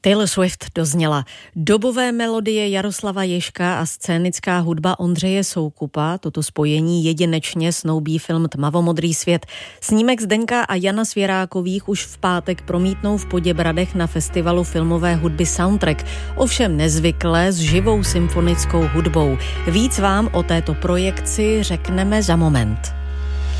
Taylor Swift dozněla. Dobové melodie Jaroslava Ježka a scénická hudba Ondřeje Soukupa. Toto spojení jedinečně snoubí film Tmavomodrý svět. Snímek Zdeňka a Jana Svěrákových už v pátek promítnou v Poděbradech na festivalu filmové hudby Soundtrack. Ovšem nezvykle s živou symfonickou hudbou. Víc vám o této projekci řekneme za moment.